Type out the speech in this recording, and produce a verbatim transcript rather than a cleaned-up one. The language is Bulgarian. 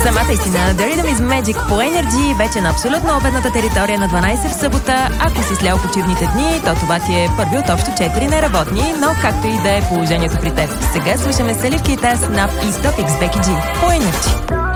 Самата истина, The Rhythm is Magic по Energy вече на абсолютно обедната територия на дванайсет в събота. Ако си слял почивните дни, то това ти е първи от общо четири неработни, но както и да е положението при теб. Сега слушаме Салив Кейтас, Нап и Стопик с Беки Джи по Energy.